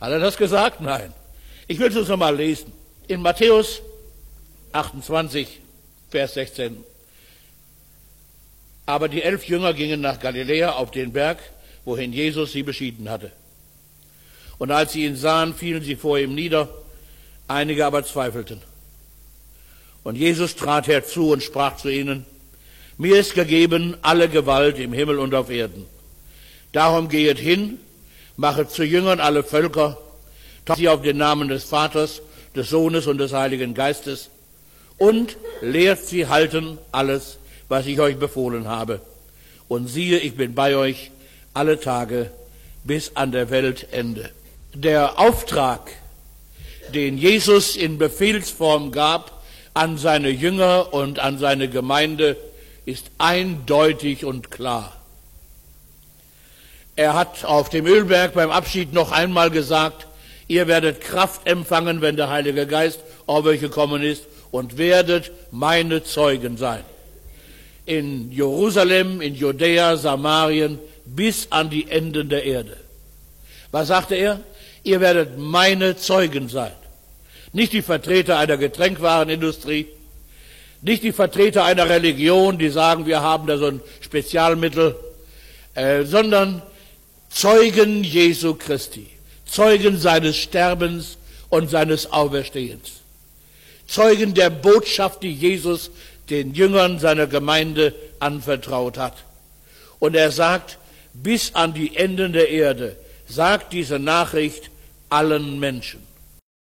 Hat er das gesagt? Nein. Ich will es uns nochmal lesen. In Matthäus 28, Vers 16. Aber die 11 Jünger gingen nach Galiläa auf den Berg, wohin Jesus sie beschieden hatte. Und als sie ihn sahen, fielen sie vor ihm nieder, einige aber zweifelten. Und Jesus trat herzu und sprach zu ihnen: Mir ist gegeben alle Gewalt im Himmel und auf Erden. Darum gehet hin, machet zu Jüngern alle Völker, tauft sie auf den Namen des Vaters, des Sohnes und des Heiligen Geistes und lehrt sie halten alles, was ich euch befohlen habe. Und siehe, ich bin bei euch alle Tage bis an der Weltende. Der Auftrag, den Jesus in Befehlsform gab an seine Jünger und an seine Gemeinde, ist eindeutig und klar. Er hat auf dem Ölberg beim Abschied noch einmal gesagt: Ihr werdet Kraft empfangen, wenn der Heilige Geist auf euch gekommen ist, und werdet meine Zeugen sein. In Jerusalem, in Judäa, Samarien, bis an die Enden der Erde. Was sagte er? Ihr werdet meine Zeugen sein. Nicht die Vertreter einer Getränkwarenindustrie, nicht die Vertreter einer Religion, die sagen, wir haben da so ein Spezialmittel, sondern Zeugen Jesu Christi, Zeugen seines Sterbens und seines Auferstehens, Zeugen der Botschaft, die Jesus den Jüngern seiner Gemeinde anvertraut hat. Und er sagt, bis an die Enden der Erde, sagt diese Nachricht allen Menschen.